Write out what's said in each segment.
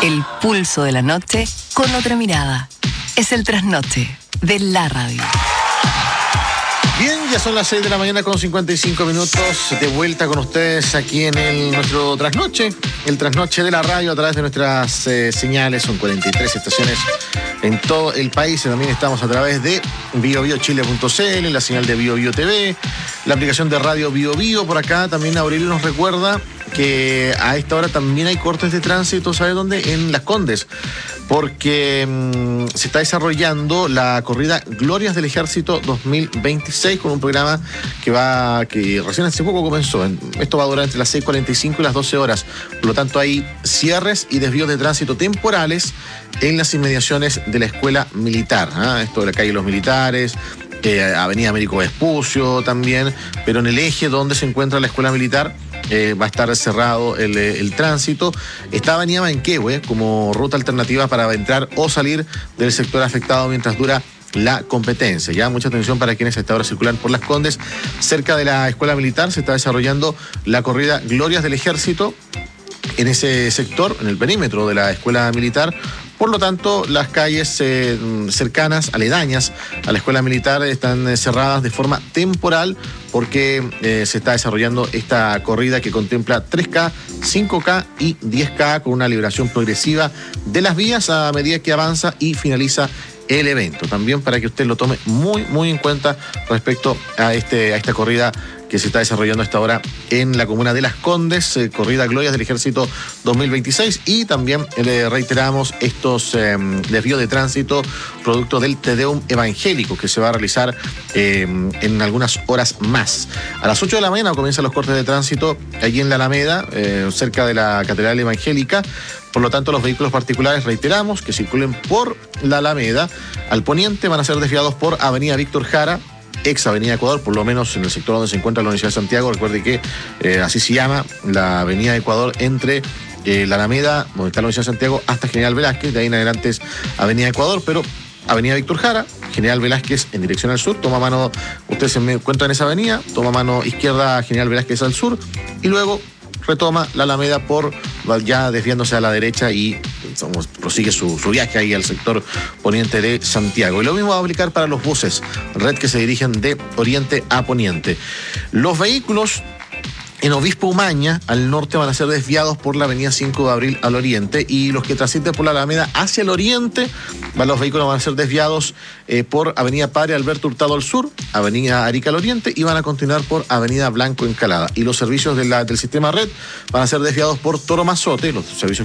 El pulso de la noche con otra mirada. Es el trasnoche de la radio. Bien, ya son las 6 de la mañana con 55 minutos. De vuelta con ustedes aquí en nuestro trasnoche. El trasnoche de la radio a través de nuestras señales. Son 43 estaciones en todo el país. También estamos a través de biobiochile.cl, la señal de BioBio TV, la aplicación de radio BioBio. Por acá también Aurelio nos recuerda que a esta hora también hay cortes de tránsito, ¿sabe dónde? En Las Condes, porque se está desarrollando la corrida Glorias del Ejército 2026 con un programa que recién hace poco comenzó. Esto va a durar entre las 6:45 y las 12 horas. Por lo tanto, hay cierres y desvíos de tránsito temporales en las inmediaciones de la Escuela Militar. Esto de la calle Los Militares, Avenida Américo Vespucio también, pero en el eje donde se encuentra la Escuela Militar va a estar cerrado el tránsito. Está Avenida Manquehue como ruta alternativa para entrar o salir del sector afectado mientras dura la competencia. Ya mucha atención para quienes a esta hora circulan por Las Condes. Cerca de la Escuela Militar se está desarrollando la corrida Glorias del Ejército en ese sector, en el perímetro de la Escuela Militar. Por lo tanto, las calles cercanas, aledañas a la Escuela Militar están cerradas de forma temporal porque se está desarrollando esta corrida que contempla 3K, 5K y 10K con una liberación progresiva de las vías a medida que avanza y finaliza el evento. También para que usted lo tome muy, muy en cuenta respecto a esta corrida que se está desarrollando a esta hora en la comuna de Las Condes, corrida Glorias del Ejército 2026, y también le reiteramos estos desvíos de tránsito producto del Te Deum evangélico que se va a realizar en algunas horas más. A las 8 de la mañana comienzan los cortes de tránsito allí en la Alameda, cerca de la Catedral Evangélica. Por lo tanto, los vehículos particulares, reiteramos, que circulen por la Alameda al poniente van a ser desviados por Avenida Víctor Jara, ex Avenida Ecuador, por lo menos en el sector donde se encuentra la Universidad de Santiago. Recuerde que así se llama la Avenida Ecuador entre la Alameda, donde está la Universidad de Santiago, hasta General Velázquez. De ahí en adelante es Avenida Ecuador, pero Avenida Víctor Jara, General Velázquez en dirección al sur, toma mano, usted se encuentra en esa avenida, toma mano izquierda General Velázquez al sur y luego retoma la Alameda ya desviándose a la derecha y prosigue su viaje ahí al sector poniente de Santiago. Y lo mismo va a aplicar para los buses, red que se dirigen de oriente a poniente. Los vehículos en Obispo Umaña, al norte, van a ser desviados por la avenida 5 de Abril al oriente, y los que transiten por la Alameda hacia el oriente, los vehículos van a ser desviados por avenida Padre Alberto Hurtado al sur, avenida Arica al oriente, y van a continuar por avenida Blanco Encalada. Y los servicios del sistema red van a ser desviados por Toro Mazote, los servicios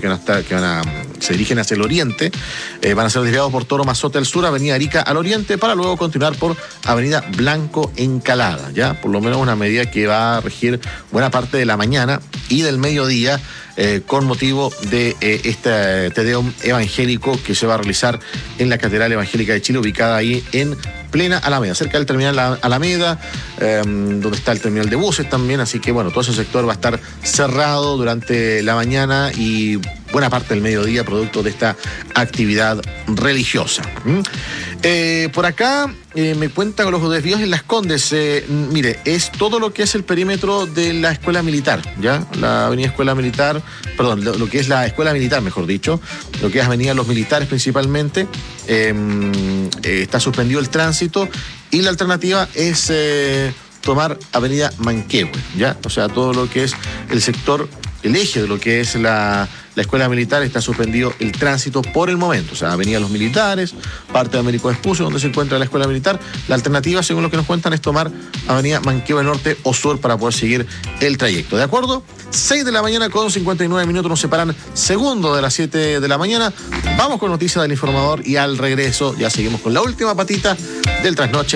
se dirigen hacia el oriente, van a ser desviados por Toro Mazote al sur, avenida Arica al oriente, para luego continuar por avenida Blanco Encalada. Ya, por lo menos una medida que va a regir buena parte de la mañana y del mediodía con motivo de este Te Deum evangélico que se va a realizar en la Catedral Evangélica de Chile, ubicada ahí en plena Alameda, cerca del terminal Alameda, donde está el terminal de buses también. Así que bueno, todo ese sector va a estar cerrado durante la mañana y buena parte del mediodía, producto de esta actividad religiosa. Por acá me cuenta con los desvíos en Las Condes. Mire, es todo lo que es el perímetro de la Escuela Militar, ¿ya? La avenida Escuela Militar, perdón, lo que es la Escuela Militar, mejor dicho, lo que es avenida Los Militares principalmente, está suspendido el tránsito y la alternativa es tomar avenida Manquehue, ¿ya? O sea, todo lo que es el sector, el eje de lo que es la Escuela Militar, está suspendido el tránsito por el momento. O sea, avenida Los Militares, parte de Américo Vespucio, donde se encuentra la Escuela Militar. La alternativa, según lo que nos cuentan, es tomar avenida Manquehue norte o sur para poder seguir el trayecto. ¿De acuerdo? 6 de la mañana con 59 minutos, nos separan segundos de las 7 de la mañana. Vamos con noticias del informador y al regreso ya seguimos con la última patita del trasnoche.